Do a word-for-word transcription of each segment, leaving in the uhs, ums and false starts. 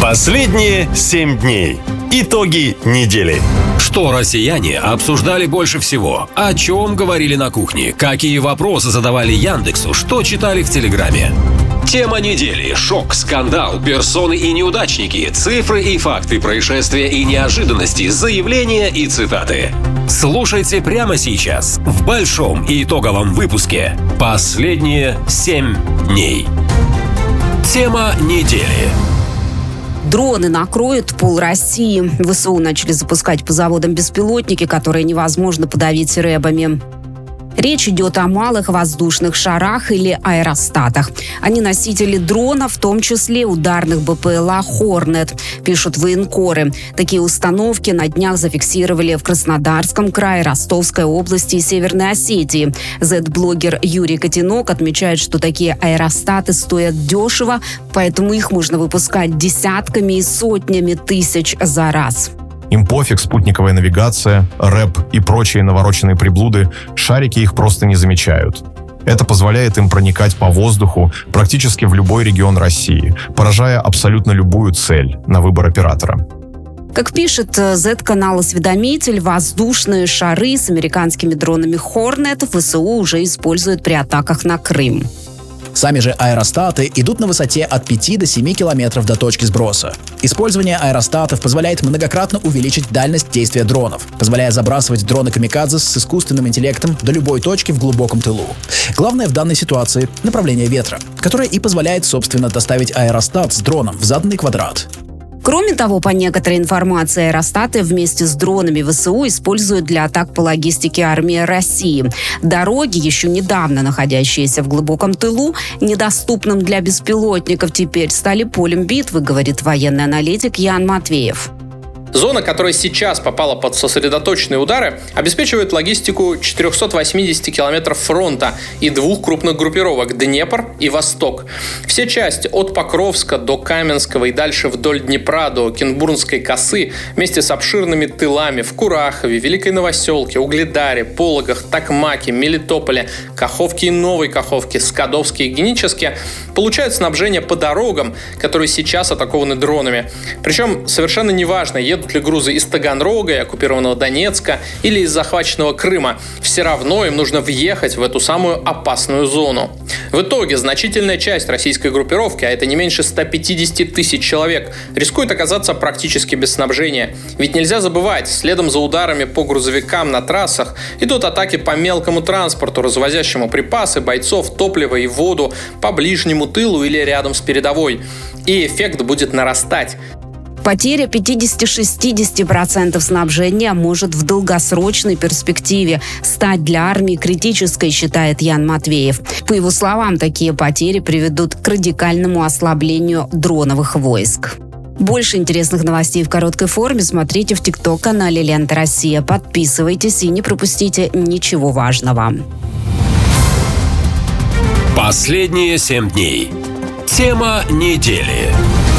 Последние семь дней. Итоги недели. Что россияне обсуждали больше всего? О чем говорили на кухне? Какие вопросы задавали Яндексу? Что читали в Телеграме? Тема недели. Шок, скандал, персоны и неудачники, цифры и факты, происшествия и неожиданности, заявления и цитаты. Слушайте прямо сейчас в большом и итоговом выпуске «Последние семь дней». Тема недели. Дроны накроют пол России. ВСУ начали запускать по заводам беспилотники, которые невозможно подавить рэбами. Речь идет о малых воздушных шарах или аэростатах. Они носители дронов, в том числе ударных БПЛА «Хорнет», пишут военкоры. Такие установки на днях зафиксировали в Краснодарском крае, Ростовской области и Северной Осетии. Зет-блогер Юрий Котенок отмечает, что такие аэростаты стоят дешево, поэтому их можно выпускать десятками и сотнями тысяч за раз. Им пофиг спутниковая навигация, рэп и прочие навороченные приблуды, шарики их просто не замечают. Это позволяет им проникать по воздуху практически в любой регион России, поражая абсолютно любую цель на выбор оператора. Как пишет зет-канал «Осведомитель», воздушные шары с американскими дронами «Хорнет» ВСУ уже используют при атаках на Крым. Сами же аэростаты идут на высоте от пяти до семи километров до точки сброса. Использование аэростатов позволяет многократно увеличить дальность действия дронов, позволяя забрасывать дроны камикадзе с искусственным интеллектом до любой точки в глубоком тылу. Главное в данной ситуации — направление ветра, которое и позволяет, собственно, доставить аэростат с дроном в заданный квадрат. Кроме того, по некоторой информации, аэростаты вместе с дронами ВСУ используют для атак по логистике армии России. Дороги, еще недавно находящиеся в глубоком тылу, недоступным для беспилотников, теперь стали полем битвы, говорит военный аналитик Ян Матвеев. Зона, которая сейчас попала под сосредоточенные удары, обеспечивает логистику четырехсот восьмидесяти километров фронта и двух крупных группировок – Днепр и Восток. Все части от Покровска до Каменского и дальше вдоль Днепра до Кенбурнской косы вместе с обширными тылами в Курахове, Великой Новоселке, Угледаре, Пологах, Токмаке, Мелитополе, Каховке и Новой Каховке, Скадовске и Геническе получают снабжение по дорогам, которые сейчас атакованы дронами. Причем совершенно неважно, едут ли грузы из Таганрога и оккупированного Донецка или из захваченного Крыма. Все равно им нужно въехать в эту самую опасную зону. В итоге значительная часть российской группировки, а это не меньше ста пятидесяти тысяч человек, рискует оказаться практически без снабжения. Ведь нельзя забывать, следом за ударами по грузовикам на трассах идут атаки по мелкому транспорту, развозящему припасы, бойцов, топливо и воду по ближнему тылу или рядом с передовой. И эффект будет нарастать. Потеря пятьдесят-шестьдесят процентов снабжения может в долгосрочной перспективе стать для армии критической, считает Ян Матвеев. По его словам, такие потери приведут к радикальному ослаблению дроновых войск. Больше интересных новостей в короткой форме смотрите в ТикТок-канале «Лента Россия». Подписывайтесь и не пропустите ничего важного. Последние семь дней. Тема недели.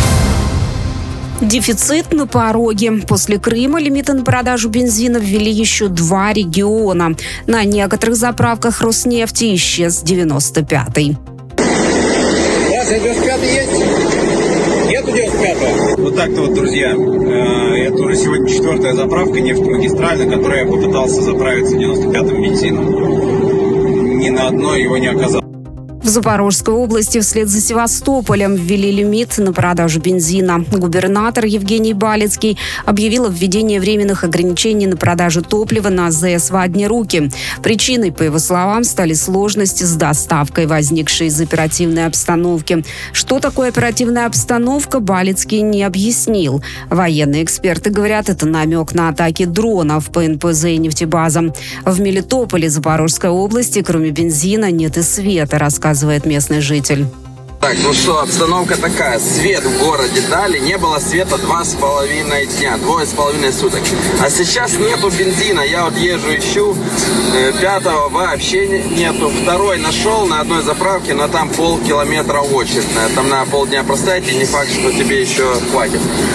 Дефицит на пороге. После Крыма лимиты на продажу бензина ввели еще два региона. На некоторых заправках Роснефти исчез девяносто пятый. девяносто пятый есть? Нету девяносто пятого. Вот так-то вот, друзья. Это уже сегодня четвертая заправка нефтемагистраль, на которой я попытался заправиться девяносто пятым бензином. Ни на одной его не оказалось. В Запорожской области вслед за Севастополем ввели лимит на продажу бензина. Губернатор Евгений Балицкий объявил о введении временных ограничений на продажу топлива на ЗС в одни руки. Причиной, по его словам, стали сложности с доставкой, возникшие из оперативной обстановки. Что такое оперативная обстановка, Балицкий не объяснил. Военные эксперты говорят, это намек на атаки дронов по эн пэ зэ и нефтебазам. В Мелитополе Запорожской области, кроме бензина, нет и света, рассказывает местный житель. Так, ну что, обстановка такая. Свет в городе дали, не было света два с половиной дня, двое с половиной суток. А сейчас нету бензина, я вот езжу, ищу, пятого вообще нету. Второй нашел на одной заправке, но там полкилометра очередная. Там надо полдня простоять, и не факт, что тебе еще хватит.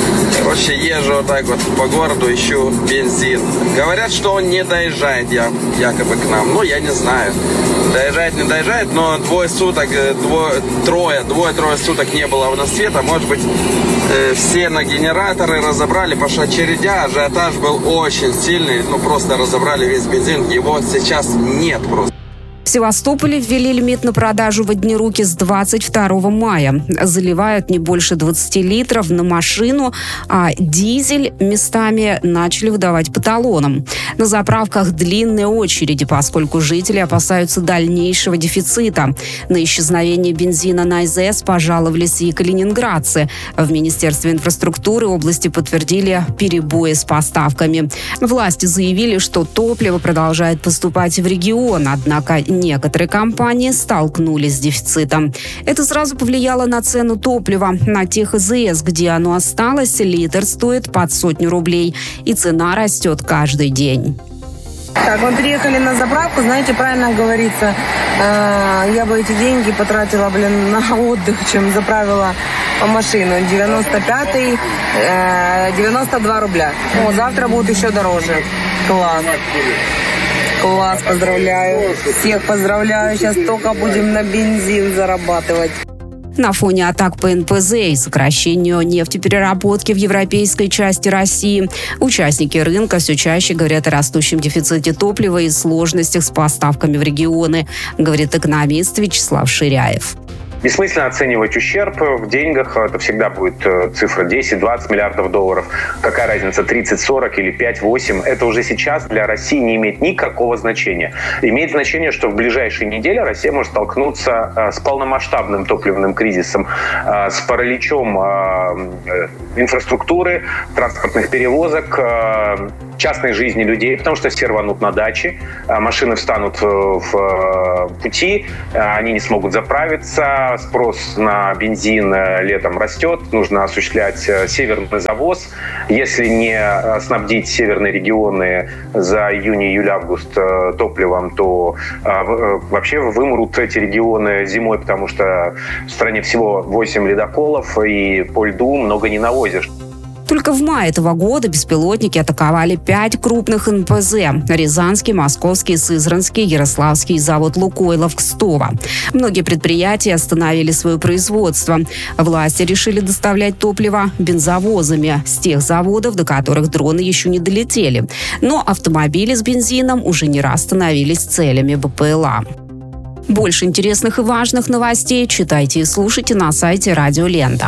Короче, езжу вот так вот по городу, ищу бензин. Говорят, что он не доезжает я, якобы к нам. Ну, я не знаю. Доезжает, не доезжает, но двое суток, двое, трое, двое-трое суток не было у нас света. Может быть, э, все на генераторы разобрали, потому что очередя, ажиотаж был очень сильный. Ну, просто разобрали весь бензин, его сейчас нет просто. В Севастополе ввели лимит на продажу воднеруки с двадцать второго мая. Заливают не больше двадцати литров на машину, а дизель местами начали выдавать по талонам. На заправках длинные очереди, поскольку жители опасаются дальнейшего дефицита. На исчезновение бензина на АЗС пожаловались и калининградцы. В Министерстве инфраструктуры области подтвердили перебои с поставками. Власти заявили, что топливо продолжает поступать в регион, однако некоторые компании столкнулись с дефицитом. Это сразу повлияло на цену топлива. На тех АЗС, где оно осталось, литр стоит под сотню рублей. И цена растет каждый день. Так, мы приехали на заправку, знаете, правильно говорится, э, я бы эти деньги потратила, блин, на отдых, чем заправила машину. девяносто пятый, э, девяносто два рубля. О, завтра будет еще дороже. Класс. Класс, поздравляю. Всех поздравляю. Сейчас только будем на бензин зарабатывать. На фоне атак по эн пэ зэ и сокращению нефтепереработки в европейской части России участники рынка все чаще говорят о растущем дефиците топлива и сложностях с поставками в регионы, говорит экономист Вячеслав Ширяев. Бессмысленно оценивать ущерб в деньгах. Это всегда будет цифра десять-двадцать миллиардов долларов. Какая разница, тридцать-сорок или пять-восемь? Это уже сейчас для России не имеет никакого значения. Имеет значение, что в ближайшие недели Россия может столкнуться с полномасштабным топливным кризисом, с параличом инфраструктуры, транспортных перевозок, частной жизни людей, потому что все рванут на дачи, машины встанут в пути, они не смогут заправиться, спрос на бензин летом растет, нужно осуществлять северный завоз. Если не снабдить северные регионы за июнь, июль, август топливом, то вообще вымрут эти регионы зимой, потому что в стране всего восемь ледоколов, и по льду много не навозишь. Только в мае этого года беспилотники атаковали пять крупных эн пэ зэ – Рязанский, Московский, Сызранский, Ярославский, завод «Лукойлов», Кстово. Многие предприятия остановили свое производство. Власти решили доставлять топливо бензовозами с тех заводов, до которых дроны еще не долетели. Но автомобили с бензином уже не раз становились целями бэ пэ эл а. Больше интересных и важных новостей читайте и слушайте на сайте Радио Лента.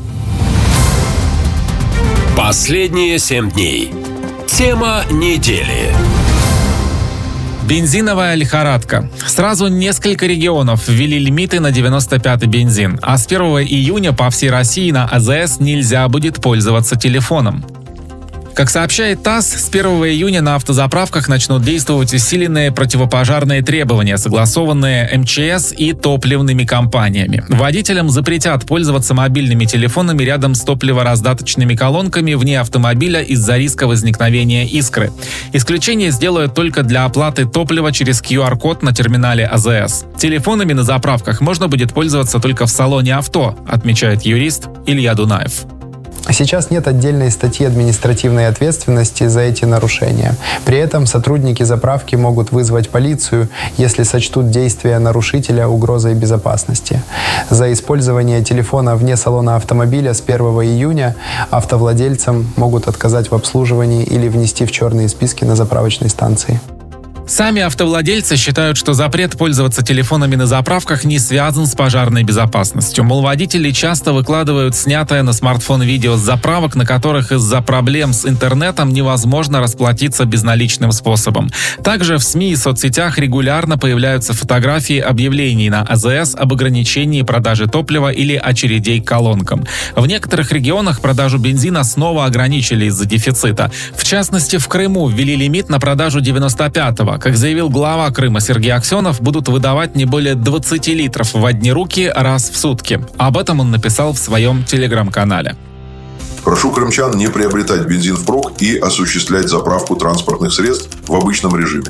Последние семь дней. Тема недели. Бензиновая лихорадка. Сразу несколько регионов ввели лимиты на девяносто пятый бензин, а с первого июня по всей России на а зэ эс нельзя будет пользоваться телефоном. Как сообщает ТАСС, с первого июня на автозаправках начнут действовать усиленные противопожарные требования, согласованные эм че эс и топливными компаниями. Водителям запретят пользоваться мобильными телефонами рядом с топливораздаточными колонками вне автомобиля из-за риска возникновения искры. Исключение сделают только для оплаты топлива через ку ар код на терминале а зэ эс. Телефонами на заправках можно будет пользоваться только в салоне авто, отмечает юрист Илья Дунаев. Сейчас нет отдельной статьи административной ответственности за эти нарушения. При этом сотрудники заправки могут вызвать полицию, если сочтут действия нарушителя угрозой безопасности. За использование телефона вне салона автомобиля с первого июня автовладельцам могут отказать в обслуживании или внести в черные списки на заправочной станции. Сами автовладельцы считают, что запрет пользоваться телефонами на заправках не связан с пожарной безопасностью. Мол, водители часто выкладывают снятое на смартфон видео с заправок, на которых из-за проблем с интернетом невозможно расплатиться безналичным способом. Также в СМИ и соцсетях регулярно появляются фотографии объявлений на а зэ эс об ограничении продажи топлива или очередей к колонкам. В некоторых регионах продажу бензина снова ограничили из-за дефицита. В частности, в Крыму ввели лимит на продажу девяносто пятого. Как заявил глава Крыма Сергей Аксенов, будут выдавать не более двадцати литров в одни руки раз в сутки. Об этом он написал в своем телеграм-канале. Прошу крымчан не приобретать бензин впрок и осуществлять заправку транспортных средств в обычном режиме.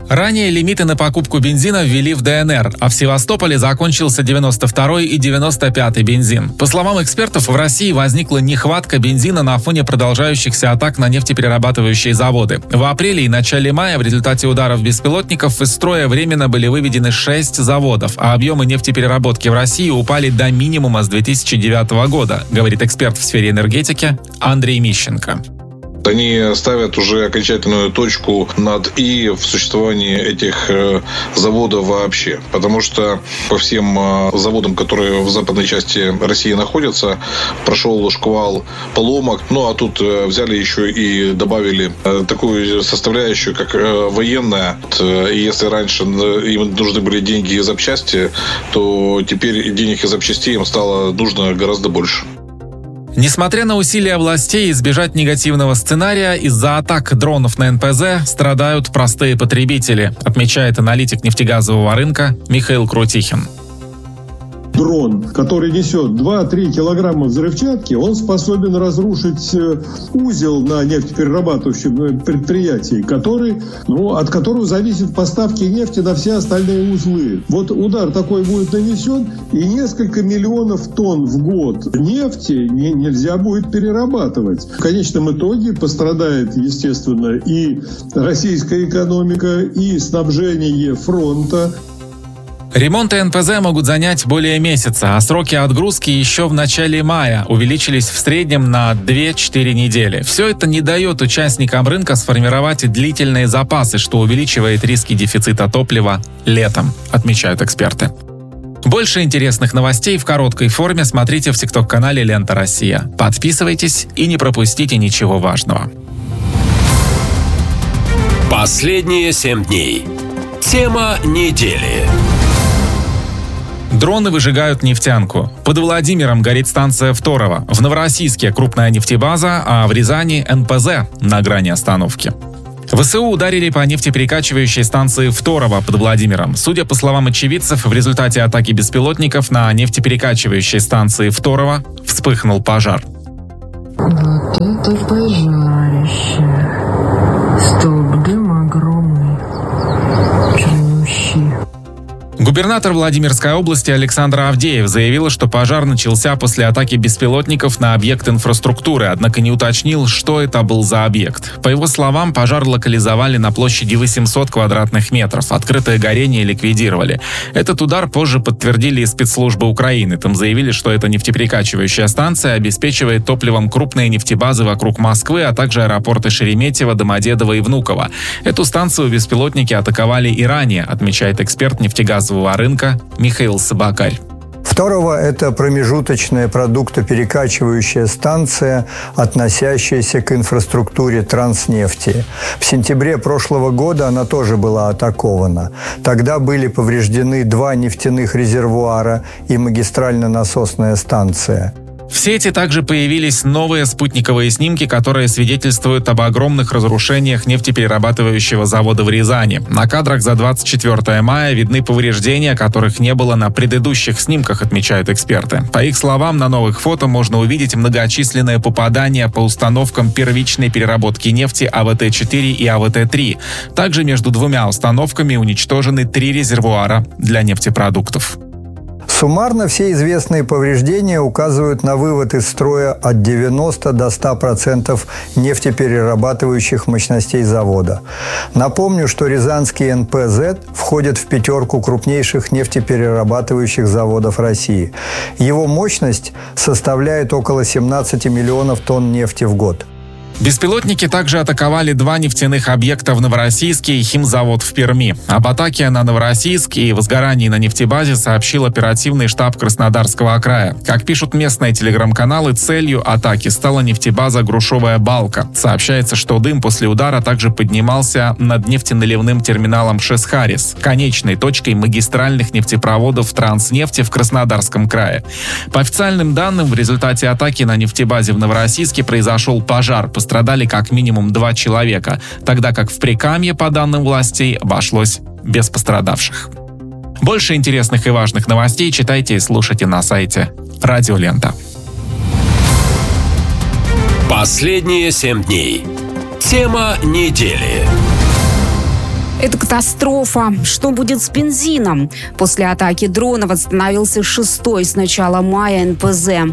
Ранее лимиты на покупку бензина ввели в ДНР, а в Севастополе закончился девяносто второй и девяносто пятый бензин. По словам экспертов, в России возникла нехватка бензина на фоне продолжающихся атак на нефтеперерабатывающие заводы. В апреле и начале мая в результате ударов беспилотников из строя временно были выведены шесть заводов, а объемы нефтепереработки в России упали до минимума с две тысячи девятого года, говорит эксперт в сфере энергетики Андрей Мищенко. Они ставят уже окончательную точку над «и» в существовании этих заводов вообще. Потому что по всем заводам, которые в западной части России находятся, прошел шквал поломок. Ну, а тут взяли еще и добавили такую составляющую, как военная. И если раньше им нужны были деньги и запчасти, то теперь денег и запчастей им стало нужно гораздо больше. Несмотря на усилия властей избежать негативного сценария, из-за атак дронов на эн пэ зэ страдают простые потребители, отмечает аналитик нефтегазового рынка Михаил Крутихин. Дрон, который несет два-три килограмма взрывчатки, он способен разрушить узел на нефтеперерабатывающем предприятии, который, ну, от которого зависят поставки нефти на все остальные узлы. Вот удар такой будет нанесен, и несколько миллионов тонн в год нефти не, нельзя будет перерабатывать. В конечном итоге пострадает, естественно, и российская экономика, и снабжение фронта. Ремонты эн пэ зэ могут занять более месяца, а сроки отгрузки еще в начале мая увеличились в среднем на две-четыре недели. Все это не дает участникам рынка сформировать длительные запасы, что увеличивает риски дефицита топлива летом, отмечают эксперты. Больше интересных новостей в короткой форме смотрите в тикток-канале «Лента Россия». Подписывайтесь и не пропустите ничего важного. Последние семь дней. Тема недели. Дроны выжигают нефтянку. Под Владимиром горит станция Второво. В Новороссийске крупная нефтебаза, а в Рязани эн пэ зэ на грани остановки. вэ эс у ударили по нефтеперекачивающей станции Второво под Владимиром. Судя по словам очевидцев, в результате атаки беспилотников на нефтеперекачивающей станции Второво вспыхнул пожар. Вот это пожарище. Столб дыма огромный, чернющий. Губернатор Владимирской области Александр Авдеев заявил, что пожар начался после атаки беспилотников на объект инфраструктуры, однако не уточнил, что это был за объект. По его словам, пожар локализовали на площади восемьсот квадратных метров. Открытое горение ликвидировали. Этот удар позже подтвердили и спецслужбы Украины. Там заявили, что эта нефтеперекачивающая станция обеспечивает топливом крупные нефтебазы вокруг Москвы, а также аэропорты Шереметьево, Домодедово и Внуково. Эту станцию беспилотники атаковали и ранее, отмечает эксперт нефтегазового рынка Михаил Собакарь. Второво – это промежуточная продуктоперекачивающая станция, относящаяся к инфраструктуре Транснефти. В сентябре прошлого года она тоже была атакована. Тогда были повреждены два нефтяных резервуара и магистрально-насосная станция. В сети также появились новые спутниковые снимки, которые свидетельствуют об огромных разрушениях нефтеперерабатывающего завода в Рязани. На кадрах за двадцать четвёртое мая видны повреждения, которых не было на предыдущих снимках, отмечают эксперты. По их словам, на новых фото можно увидеть многочисленные попадания по установкам первичной переработки нефти а вэ тэ четыре и а вэ тэ три. Также между двумя установками уничтожены три резервуара для нефтепродуктов. Суммарно все известные повреждения указывают на вывод из строя от девяноста до ста процентов нефтеперерабатывающих мощностей завода. Напомню, что Рязанский эн пэ зэ входит в пятерку крупнейших нефтеперерабатывающих заводов России. Его мощность составляет около семнадцати миллионов тонн нефти в год. Беспилотники также атаковали два нефтяных объекта в Новороссийске и химзавод в Перми. Об атаке на Новороссийск и возгорании на нефтебазе сообщил оперативный штаб Краснодарского края. Как пишут местные телеграм-каналы, целью атаки стала нефтебаза «Грушевая балка». Сообщается, что дым после удара также поднимался над нефтеналивным терминалом Шесхарис, конечной точкой магистральных нефтепроводов Транснефти в Краснодарском крае. По официальным данным, в результате атаки на нефтебазе в Новороссийске произошел пожар. Пострадали как минимум два человека, тогда как в Прикамье, по данным властей, обошлось без пострадавших. Больше интересных и важных новостей читайте и слушайте на сайте Радио Лента. Последние семь дней. Тема недели. Это катастрофа. Что будет с бензином? После атаки дронов остановился шестой с начала мая эн пэ зэ.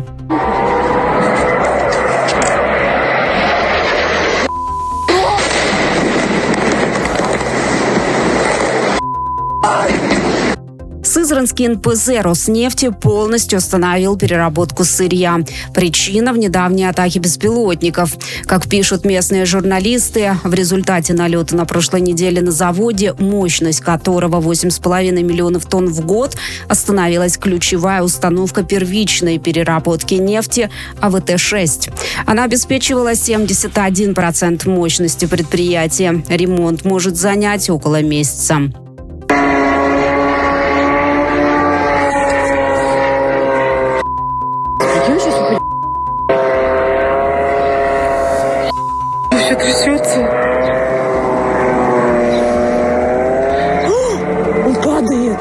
Сызранский эн пэ зэ Роснефти полностью остановил переработку сырья. Причина в недавней атаке беспилотников. Как пишут местные журналисты, в результате налета на прошлой неделе на заводе, мощность которого восемь с половиной миллионов тонн в год, остановилась ключевая установка первичной переработки нефти а вэ тэ шесть. Она обеспечивала семьдесят один процент мощности предприятия. Ремонт может занять около месяца. Все трясется. О, он падает.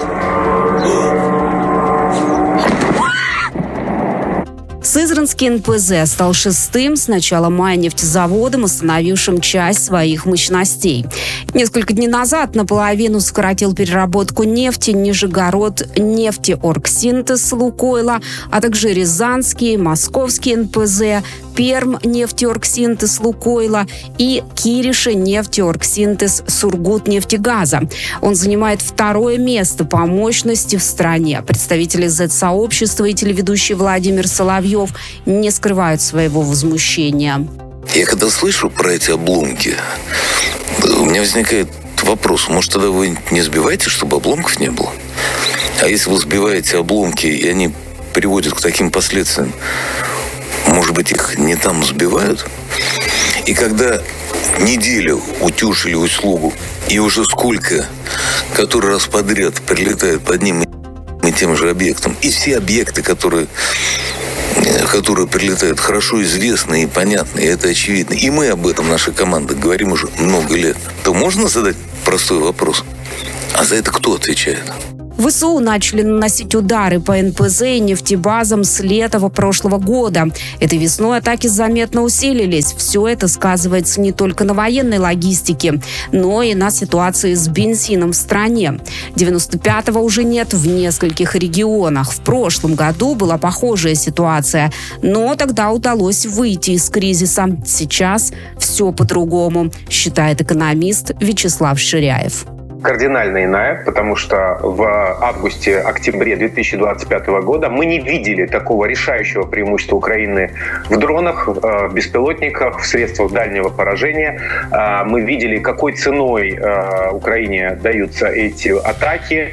Сызранский эн пэ зэ стал шестым с начала мая нефтезаводом, остановившим часть своих мощностей. Несколько дней назад наполовину сократил переработку нефти Нижегород нефтеоргсинтез Лукойла, а также Рязанский, Московский эн пэ зэ, Перм нефтеоргсинтез Лукойла и Кириша нефтеоргсинтез Сургутнефтегаза. Он занимает второе место по мощности в стране. Представители зет-сообщества и телеведущий Владимир Соловьев не скрывают своего возмущения. Я когда слышу про эти обломки, у меня возникает вопрос, может, тогда вы не сбиваете, чтобы обломков не было? А если вы сбиваете обломки, и они приводят к таким последствиям, может быть, их не там сбивают? И когда неделю утюжили услугу, и уже сколько, который раз подряд прилетает под ним и тем же объектом, и все объекты, которые... которые прилетают, хорошо известны и понятны, и это очевидно. И мы об этом, наша команда, говорим уже много лет. То можно задать простой вопрос? А за это кто отвечает? вэ эс у начали наносить удары по эн пэ зэ и нефтебазам с лета прошлого года. Этой весной атаки заметно усилились. Все это сказывается не только на военной логистике, но и на ситуации с бензином в стране. девяносто пятого уже нет в нескольких регионах. В прошлом году была похожая ситуация, но тогда удалось выйти из кризиса. Сейчас все по-другому, считает экономист Вячеслав Ширяев. Кардинально иная, потому что в августе-октябре две тысячи двадцать пятого года мы не видели такого решающего преимущества Украины в дронах, в беспилотниках, в средствах дальнего поражения. Мы видели, какой ценой Украине даются эти атаки.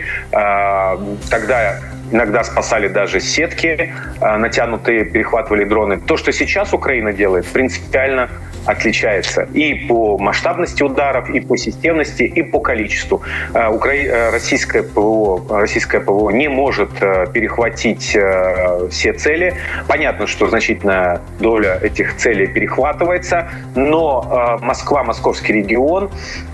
Тогда иногда спасали даже сетки, натянутые, перехватывали дроны. То, что сейчас Украина делает, принципиально отличается и по масштабности ударов, и по системности, и по количеству. Укра... Российское ПВО, российское ПВО не может перехватить все цели. Понятно, что значительная доля этих целей перехватывается, но Москва, московский регион,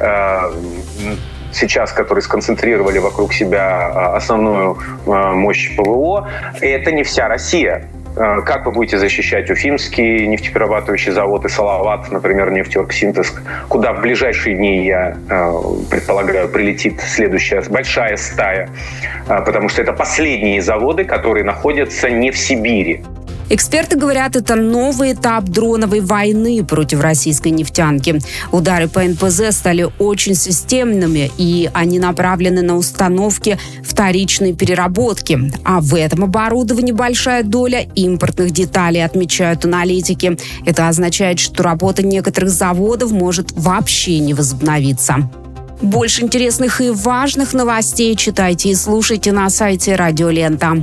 сейчас, которые сконцентрировали вокруг себя основную мощь ПВО, это не вся Россия. Как вы будете защищать Уфимский нефтеперерабатывающий завод и Салават, например, нефтеоргсинтез, куда в ближайшие дни, я предполагаю, прилетит следующая большая стая, потому что это последние заводы, которые находятся не в Сибири. Эксперты говорят, это новый этап дроновой войны против российской нефтянки. Удары по эн пэ зэ стали очень системными, и они направлены на установки вторичной переработки. А в этом оборудовании большая доля импортных деталей, отмечают аналитики. Это означает, что работа некоторых заводов может вообще не возобновиться. Больше интересных и важных новостей читайте и слушайте на сайте Радио Лента.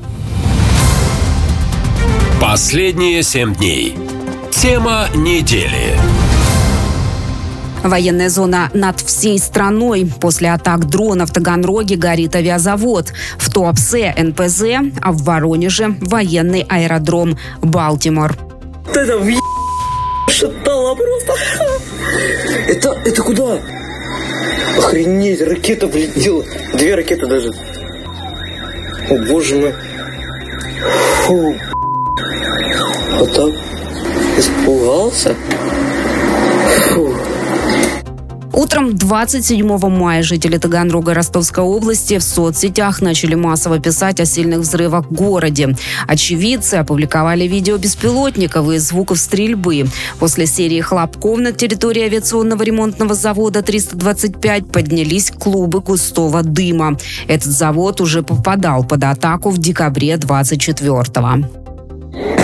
Последние семь дней. Тема недели. Военная зона над всей страной. После атак дрона в Таганроге горит авиазавод. В Туапсе эн пэ зэ, а в Воронеже военный аэродром Балтимор. Это в шатало просто. Это, это куда? Охренеть, ракета влетела. Две ракеты даже. О, боже мой. Фу. Вот так. Испугался. Фу. Утром двадцать седьмого мая жители Таганрога и Ростовской области в соцсетях начали массово писать о сильных взрывах в городе. Очевидцы опубликовали видео беспилотников и звуков стрельбы. После серии хлопков на территории авиационного ремонтного завода триста двадцать пять поднялись клубы густого дыма. Этот завод уже попадал под атаку в декабре двадцать четвёртого.